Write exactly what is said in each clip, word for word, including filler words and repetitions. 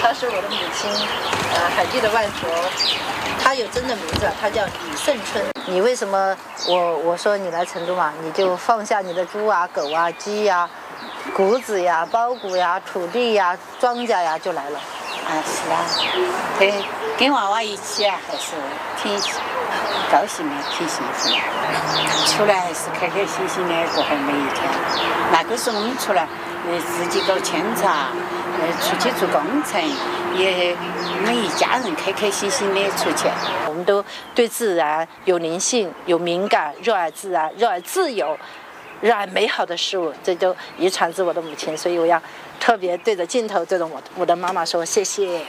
她是我的母亲，呃，海地的外婆。她有真的名字，她叫李胜春。你为什么我我说你来成都嘛，你就放下你的猪啊、狗啊、鸡呀、啊、谷子呀、包谷呀、土地呀、庄稼呀，就来了。 啊，是啊，对，跟娃娃一起啊，还是挺高兴的，挺幸福的。出来还是开开心心的过好每一天。那个时候我们出来，呃，自己搞扦插，呃，出去做工程，也我们一家人开开心心的出去。 我们都对自然有灵性、有敏感，热爱自然，热爱自由，热爱美好的事物，这都遗传自我的母亲，所以我要特别对着镜头对着我我的妈妈说谢谢。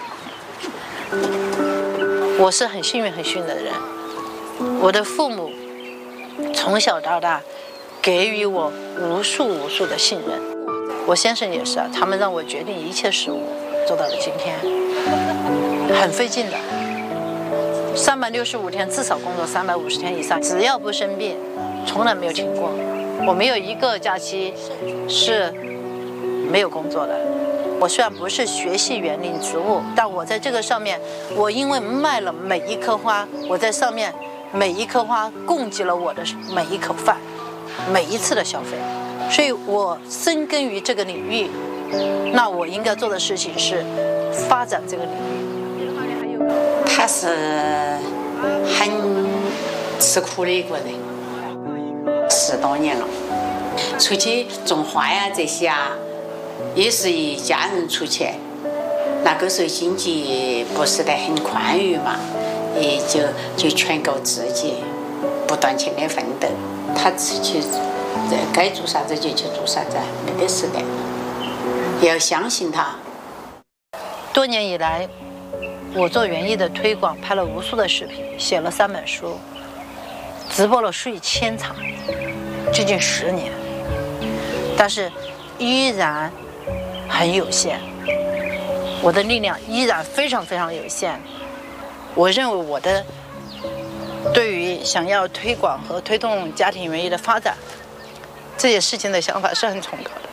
我是很幸运很幸运的人，我的父母从小到大给予我无数无数的信任，我先生也是啊，他们让我决定一切事物，做到了今天，很费劲的，三百六十五天至少工作三百五十天以上，只要不生病，从来没有停过。我没有一个假期是没有工作的。我虽然不是学系园林植物，但我在这个上面，我因为卖了每一棵花，我在上面每一棵花供给了我的每一口饭，每一次的消费，所以我深耕于这个领域。那我应该做的事情是发展这个领域。 他是很吃苦的一个人，十多年了，出去种花呀这些啊，也是一家人出去。那个时候经济不是得很宽裕嘛，也就就全靠自己不断钱的奋斗。他出去该做啥子就去做啥子，没得事的，要相信他。 多年以来，我做园艺的推广，拍了无数的视频，写了三本书，直播了数以千场，接近十年，但是依然很有限，我的力量依然非常非常有限。我认为我的对于想要推广和推动家庭园艺的发展这些事情的想法是很崇高的。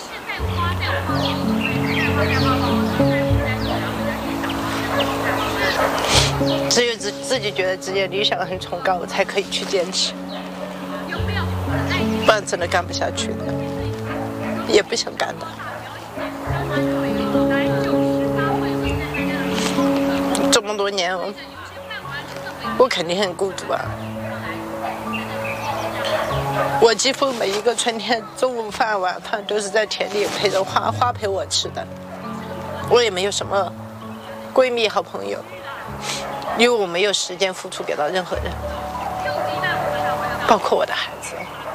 只有自自己觉得自己的理想很崇高，我才可以去坚持，不然真的干不下去的，也不想干的。这么多年，我肯定很孤独啊！我几乎每一个春天，中午饭、晚饭都是在田里陪着花，花陪我吃的。我也没有什么闺蜜、好朋友。因为我没有时间付出给到任何人，包括我的孩子。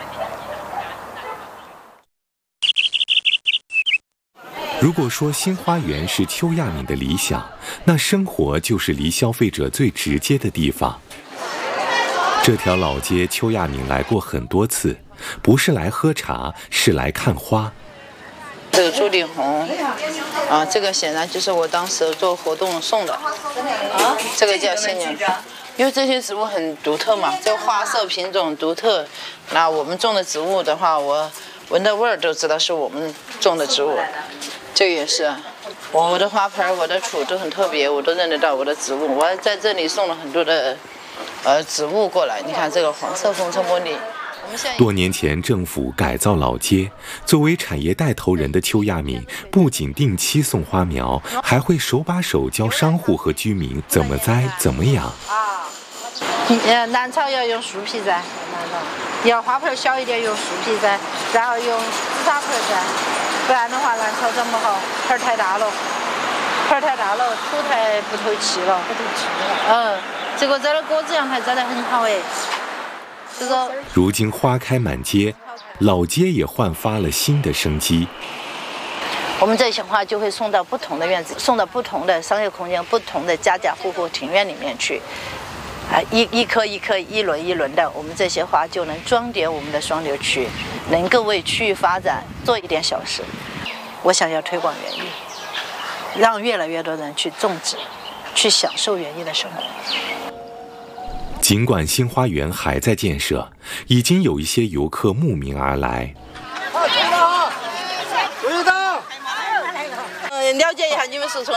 如果说新花园是邱亚敏的理想，那生活就是离消费者最直接的地方。这条老街，邱亚敏来过很多次，不是来喝茶，是来看花。 这个朱丽红啊，这个显然就是我当时做活动送的啊，这个叫仙人，因为这些植物很独特嘛，这个花色品种独特。那我们种的植物的话，我闻的味儿都知道是我们种的植物。这个也是，我的花盆、我的土都很特别，我都认得到我的植物。我在这里送了很多的呃植物过来，你看这个黄色红橙茉莉。 多年前，政府改造老街，作为产业带头人的邱亚敏，不仅定期送花苗，还会手把手教商户和居民怎么栽、怎么养。 啊，呃，兰草要用树皮栽，要花盆小一点用树皮栽，然后用紫砂盆栽，不然的话兰草长不好，盆太大了，盆太大了，土太不透气了，不透气了。嗯，结果栽了果子阳台栽得很好哎。这个如今花开满街，老街也焕发了新的生机。 我们这些花就会送到不同的院子，送到不同的商业空间、不同的家家户户庭院里面去。啊，一一颗一颗、一轮一轮的，我们这些花就能装点我们的双流区，能够为区域发展做一点小事。我想要推广园艺，让越来越多人去种植，去享受园艺的生活。 尽管新花园还在建设，已经有一些游客慕名而来。 呃，了解一下你们是从